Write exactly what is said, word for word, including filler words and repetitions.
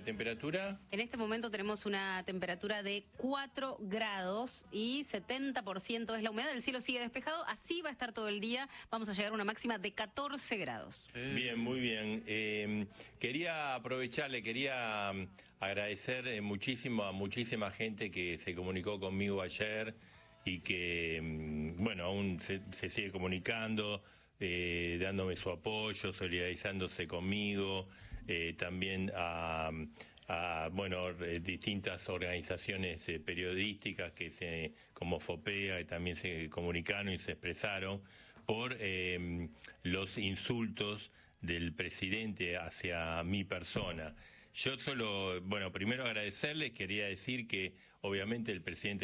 temperatura? En este momento tenemos una temperatura de cuatro grados y setenta por ciento es la humedad. El cielo sigue despejado, así va a estar todo el día. Vamos a llegar a una máxima de catorce grados. Bien, muy bien. Eh, quería aprovecharle, quería agradecer muchísimo a muchísima gente que se comunicó conmigo ayer y que, bueno, aún se, se sigue comunicando, eh, dándome su apoyo, solidarizándose conmigo, eh, también a, a bueno, distintas organizaciones eh, periodísticas que se, como FOPEA, que también se comunicaron y se expresaron por eh, los insultos del presidente hacia mi persona. Yo solo, bueno, primero agradecerles, quería decir que obviamente el presidente